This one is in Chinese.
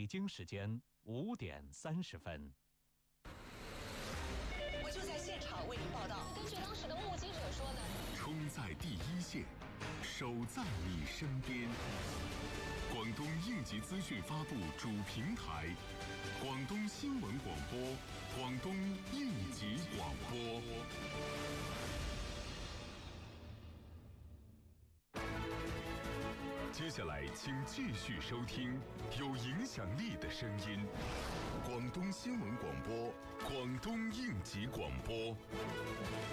京时间5点30分。 我就在现场为您报道。 根据当时的目击者说呢， 冲在第一线，守在你身边。广东应急资讯发布主平台，广东新闻广播，广东应急广播。接下来，请继续收听有影响力的声音——广东新闻广播，广东应急广播。